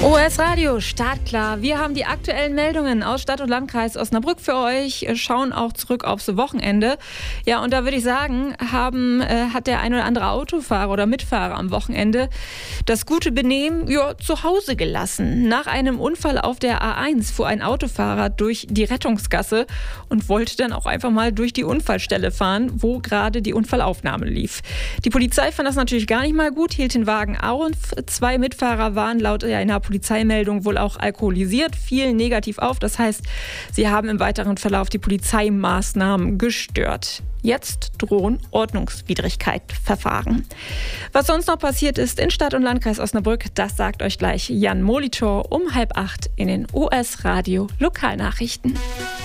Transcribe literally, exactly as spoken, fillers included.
O S Radio, startklar. Wir haben die aktuellen Meldungen aus Stadt und Landkreis Osnabrück für euch, schauen auch zurück aufs Wochenende. Ja, und da würde ich sagen, haben, äh, hat der ein oder andere Autofahrer oder Mitfahrer am Wochenende das gute Benehmen ja, zu Hause gelassen. Nach einem Unfall auf der A eins fuhr ein Autofahrer durch die Rettungsgasse und wollte dann auch einfach mal durch die Unfallstelle fahren, wo gerade die Unfallaufnahme lief. Die Polizei fand das natürlich gar nicht mal gut, hielt den Wagen auf. Zwei Mitfahrer waren laut einer Polizeimeldung wohl auch alkoholisiert, fielen negativ auf. Das heißt, sie haben im weiteren Verlauf die Polizeimaßnahmen gestört. Jetzt drohen Ordnungswidrigkeitsverfahren. Was sonst noch passiert ist in Stadt und Landkreis Osnabrück, das sagt euch gleich Jan Molitor um halb acht in den O S Radio Lokalnachrichten.